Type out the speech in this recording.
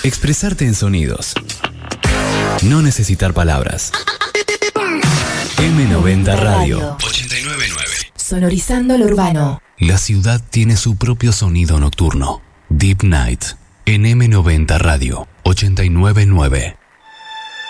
Expresarte en sonidos. No necesitar palabras. M90 Radio 899. Sonorizando lo urbano. La ciudad tiene su propio sonido nocturno. Deep Night en M90 Radio 899.